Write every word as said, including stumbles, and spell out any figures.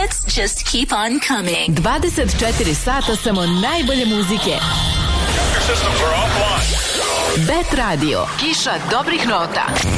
hits just keep on coming. dvadeset četiri sata samo najbolje muzike. Bet Radio, kiša dobrih nota.